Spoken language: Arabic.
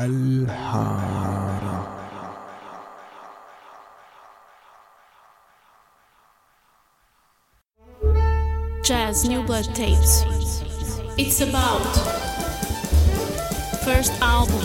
الحارة. Jazz New Blood Tapes. It's about first album.